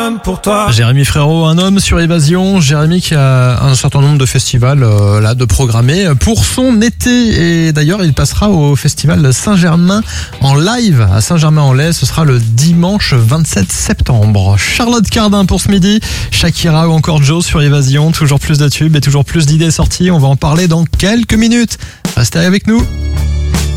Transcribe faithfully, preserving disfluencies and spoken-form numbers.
homme pour toi. Jérémy Frérot, un homme sur Évasion. Jérémy qui a un certain nombre de festivals euh, là de programmés pour son été. Et d'ailleurs, il passera au festival Saint-Germain en live à Saint-Germain-en-Laye. Ce sera le dimanche vingt-sept septembre. Charlotte Cardin pour ce midi. Shakira ou encore Joe sur Évasion. Toujours plus de tubes et toujours plus d'idées sorties. On va en parler dans quelques minutes. Restez avec nous.